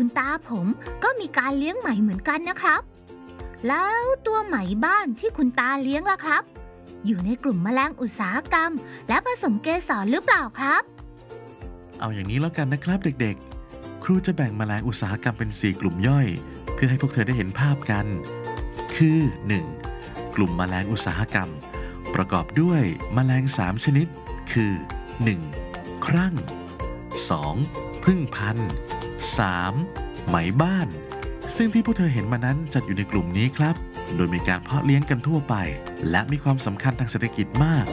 คุณตาผมก็มีการเลี้ยงไหมเหมือนกันนะครับแล้วตัวไหมบ้านที่คุณตาเลี้ยงล่ะครับอยู่ในกลุ่มแมลงอุตสาหกรรมและผสมเกสรหรือเปล่าครับเอาอย่างนี้แล้วกันนะครับเด็กๆครูจะแบ่งแมลงอุตสาหกรรมเป็น4กลุ่มย่อยเพื่อให้พวกเธอได้เห็นภาพกันคือ 1. กลุ่มแมลงอุตสาหกรรมประกอบด้วยแมลง3ชนิดคือ 1. ครั่ง 2. ผึ้งพันธุ์ 3. ไหมบ้านซึ่งที่พวกเธอเห็นมานั้นจัดอยู่ในกลุ่มนี้ครับโดยมีการเพาะเลี้ยงกันทั่วไปและมีความสำคัญทางเศรษฐกิจมาก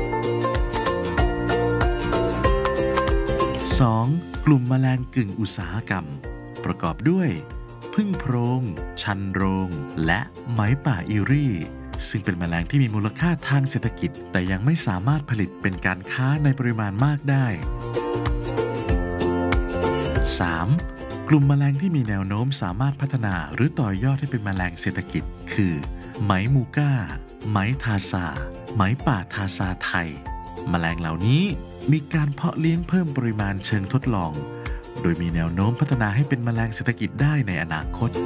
2. กลุ่มแมลงกึ่งอุตสาหกรรมประกอบด้วยผึ้งโพรงชันโรงและไหมป่าอิรี่ซึ่งเป็นแมลงที่มีมูลค่าทางเศรษฐกิจแต่ยังไม่สามารถผลิตเป็นการค้าในปริมาณมากได้ 3. กลุ่มแมลงที่มีแนวโน้มสามารถพัฒนาหรือต่อยอดให้เป็นแมลงเศรษฐกิจคือไหมมูก้าไหมทาซาไหมป่าทาซาไทยแมลงเหล่านี้มีการเพาะเลี้ยงเพิ่มปริมาณเชิงทดลองโดยมีแนวโน้มพัฒนาให้เป็นแมลงเศรษฐกิจได้ในอนาคต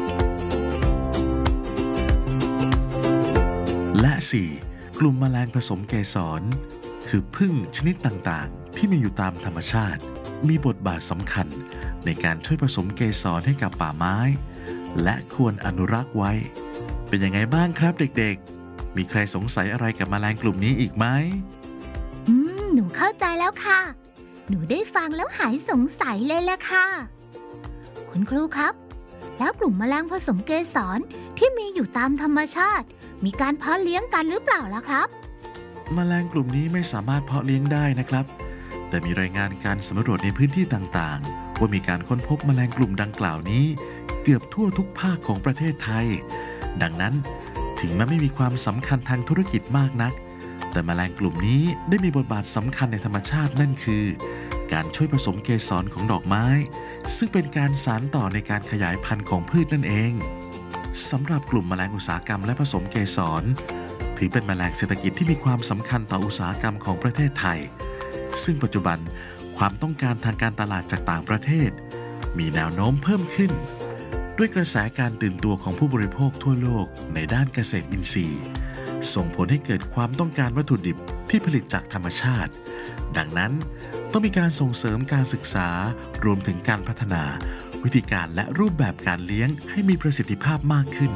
และ 4. กลุ่มแมลงผสมเกสรคือผึ้งชนิดต่างๆที่มีอยู่ตามธรรมชาติมีบทบาทสำคัญในการช่วยผสมเกสรให้กับป่าไม้และควรอนุรักษ์ไว้เป็นยังไงบ้างครับเด็กๆมีใครสงสัยอะไรกับแมลงกลุ่มนี้อีกไหมหนูเข้าใจแล้วค่ะหนูได้ฟังแล้วหายสงสัยเลยล่ะค่ะคุณครูครับแล้วกลุ่มแมลงผสมเกสรที่มีอยู่ตามธรรมชาติมีการเพาะเลี้ยงกันหรือเปล่าล่ะครับแมลงกลุ่มนี้ไม่สามารถเพาะเลี้ยงได้นะครับแต่มีรายงานการสำรวจในพื้นที่ต่างๆว่ามีการค้นพบแมลงกลุ่มดังกล่าวนี้เกือบทั่วทุกภาคของประเทศไทยดังนั้นถึงแม้ไม่มีความสำคัญทางธุรกิจมากนักแต่แมลงกลุ่มนี้ได้มีบทบาทสำคัญในธรรมชาตินั่นคือการช่วยผสมเกสรของดอกไม้ซึ่งเป็นการสานต่อในการขยายพันธุ์ของพืชนั่นเองสำหรับกลุ่มแมลงอุตสาหกรรมและผสมเกสรถือเป็นแมลงเศรษฐกิจที่มีความสำคัญต่ออุตสาหกรรมของประเทศไทยซึ่งปัจจุบันความต้องการทางการตลาดจากต่างประเทศมีแนวโน้มเพิ่มขึ้นด้วยกระแสการตื่นตัวของผู้บริโภคทั่วโลกในด้านเกษตรอินทรีย์ส่งผลให้เกิดความต้องการวัตถุดิบที่ผลิตจากธรรมชาติดังนั้นต้องมีการส่งเสริมการศึกษารวมถึงการพัฒนาวิธีการและรูปแบบการเลี้ยงให้มีประสิทธิภาพมากขึ้น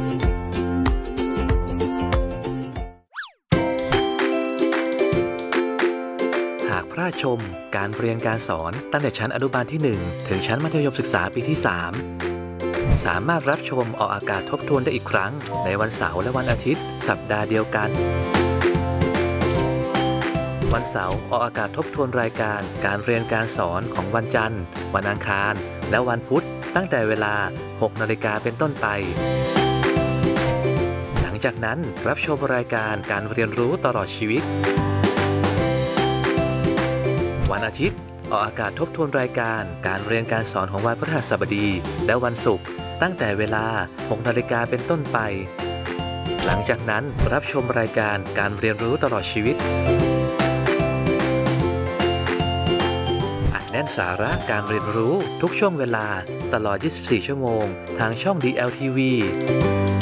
หากพลาดชมการเรียนการสอนตั้งแต่ชั้นอนุบาลที่ 1 ถึงชั้นมัธยมศึกษาปีที่ 3 สามารถรับชมออกอากาศทบทวนได้อีกครั้งในวันเสาร์และวันอาทิตย์สัปดาห์เดียวกันวันเสาร์ออกอากาศทบทวนรายการการเรียนการสอนของวันจันทร์วันอังคารและวันพุธตั้งแต่เวลา 6 นาฬิกาเป็นต้นไปหลังจากนั้นรับชมรายการการเรียนรู้ตลอดชีวิตวันอาทิตย์ออกอากาศทบทวนรายการการเรียนการสอนของวันพฤหัสบดีและวันศุกร์ตั้งแต่เวลา 6 นาฬิกาเป็นต้นไปหลังจากนั้นรับชมรายการการเรียนรู้ตลอดชีวิตอัดแน่นสาระการเรียนรู้ทุกช่วงเวลาตลอด 24 ชั่วโมงทางช่อง DLTV